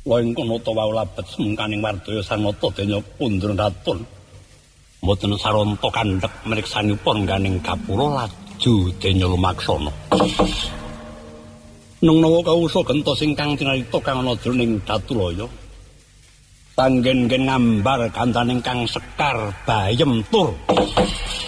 Laing kono ta wau labet semungkaning wardaya sanata denya pundur ratun. Mboten saronta kandhek mriksanipun ganing gapura laju denya lumaksana. Nengnawa kausa gentos ingkang cinarita kang ana jroning Datulaya. Tanggen-gen ngambar kantaning kang sekar bayem tur.